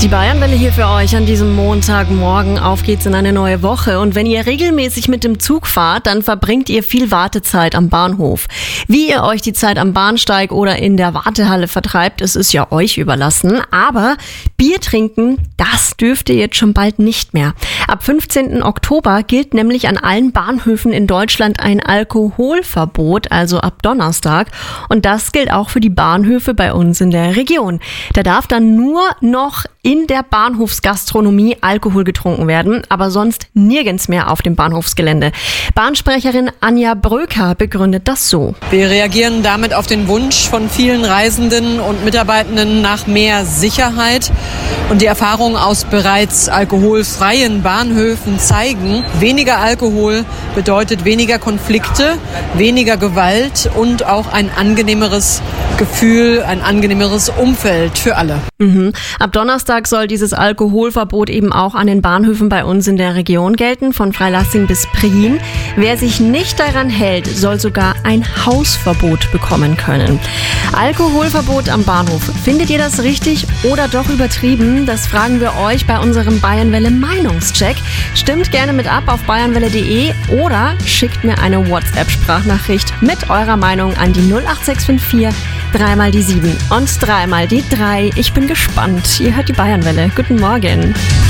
Die Bayernwelle hier für euch an diesem Montagmorgen. Auf geht's in eine neue Woche. Und wenn ihr regelmäßig mit dem Zug fahrt, dann verbringt ihr viel Wartezeit am Bahnhof. Wie ihr euch die Zeit am Bahnsteig oder in der Wartehalle vertreibt, es ist ja euch überlassen. Aber Bier trinken, das dürft ihr jetzt schon bald nicht mehr. Ab 15. Oktober gilt nämlich an allen Bahnhöfen in Deutschland ein Alkoholverbot, also ab Donnerstag. Und das gilt auch für die Bahnhöfe bei uns in der Region. Da darf dann nur noch in der Bahnhofsgastronomie Alkohol getrunken werden, aber sonst nirgends mehr auf dem Bahnhofsgelände. Bahnsprecherin Anja Bröker begründet das so. Wir reagieren damit auf den Wunsch von vielen Reisenden und Mitarbeitenden nach mehr Sicherheit. Und die Erfahrungen aus bereits alkoholfreien Bahnhöfen zeigen, weniger Alkohol bedeutet weniger Konflikte, weniger Gewalt und auch ein angenehmeres Gefühl, ein angenehmeres Umfeld für alle. Ab Donnerstag soll dieses Alkoholverbot eben auch an den Bahnhöfen bei uns in der Region gelten, von Freilassing bis Prien. Wer sich nicht daran hält, soll sogar ein Hausverbot bekommen können. Alkoholverbot am Bahnhof. Findet ihr das richtig oder doch übertrieben? Das fragen wir euch bei unserem Bayernwelle Meinungscheck. Stimmt gerne mit ab auf bayernwelle.de oder schickt mir eine WhatsApp-Sprachnachricht mit eurer Meinung an die 08654 3 mal die 7 und 3 mal die 3. Ich bin gespannt. Ihr hört die Bayernwelle. Guten Morgen.